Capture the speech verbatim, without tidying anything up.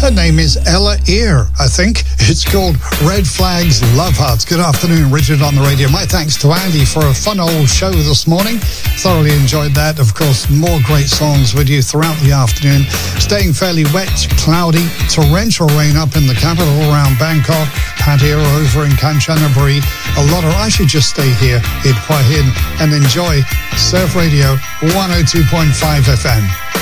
Her name is Ella Ear, I think. It's called Red Flags Love Hearts. Good afternoon, Richard on the radio. My thanks to Andy for a fun old show this morning. Thoroughly enjoyed that. Of course, more great songs with you throughout the afternoon. Staying fairly wet, cloudy, torrential rain up in the capital around Bangkok. Pat here over in Kanchanaburi. A lot of... I should just stay here in Hua Hin and enjoy Surf Radio one oh two point five F M.